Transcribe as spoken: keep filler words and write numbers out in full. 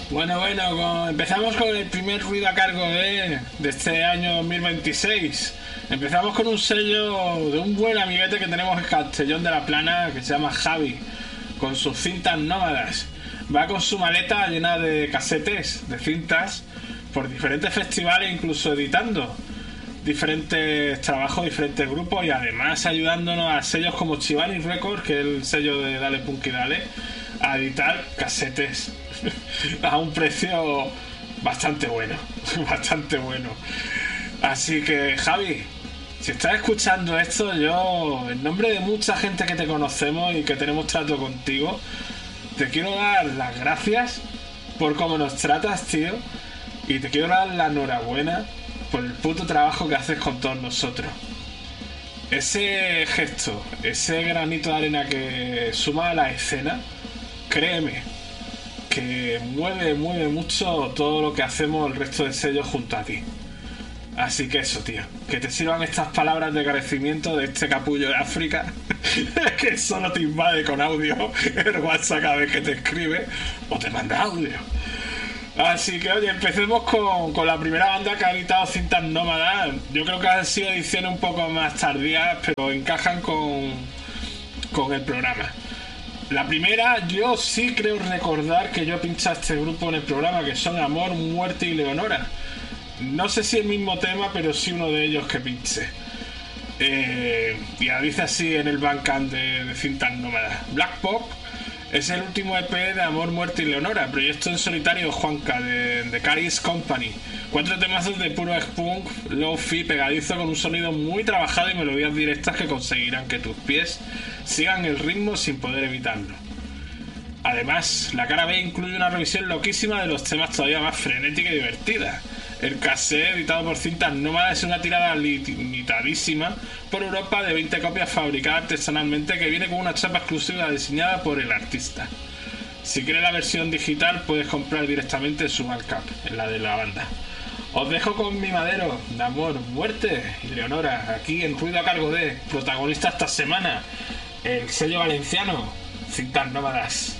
Bueno, bueno, con- empezamos con el primer ruido a cargo de, de este año dos mil veintiséis. Empezamos con un sello de un buen amiguete que tenemos en Castellón de la Plana, que se llama Javi, con sus cintas nómadas. Va con su maleta llena de casetes, de cintas, por diferentes festivales, incluso editando diferentes trabajos, diferentes grupos, y además ayudándonos a sellos como Chivani Records, que es el sello de Dale Punky Dale, a editar casetes a un precio bastante bueno, bastante bueno. Así que, Javi, si estás escuchando esto, yo, en nombre de mucha gente que te conocemos y que tenemos trato contigo, te quiero dar las gracias por cómo nos tratas, tío, y te quiero dar la enhorabuena por el puto trabajo que haces con todos nosotros. Ese gesto, ese granito de arena que suma a la escena, créeme, que mueve, mueve mucho todo lo que hacemos el resto de sellos junto a ti. Así que eso, tío, que te sirvan estas palabras de agradecimiento de este capullo de África que solo te invade con audio el WhatsApp cada vez que te escribe o te manda audio. Así que, oye, empecemos con, con la primera banda que ha editado cintas nómadas. Yo creo que han sido ediciones un poco más tardías, pero encajan con, con el programa. La primera, yo sí creo recordar que yo pinché a este grupo en el programa, que son Amor, Muerte y Leonora. No sé si el mismo tema, pero sí uno de ellos que pinché. Eh, ya dice así en el Bandcamp de, de cintas nómadas: Black Pop es el último E P de Amor, Muerte y Leonora, proyecto en solitario de Juanca, de, de Caris Company. Cuatro temazos de puro spunk, low-fi, pegadizo, con un sonido muy trabajado y melodías directas que conseguirán que tus pies sigan el ritmo sin poder evitarlo. Además, la cara B incluye una revisión loquísima de los temas todavía más frenética y divertida. El cassette, editado por cintas nómadas, es una tirada limitadísima por Europa de veinte copias fabricadas artesanalmente, que viene con una chapa exclusiva diseñada por el artista. Si quieres la versión digital, puedes comprar directamente su Bandcamp, en la de la banda. Os dejo con mi madero de Amor, Muerte y Leonora, aquí en Ruido a cargo de protagonista esta semana, el sello valenciano Cintas Nómadas.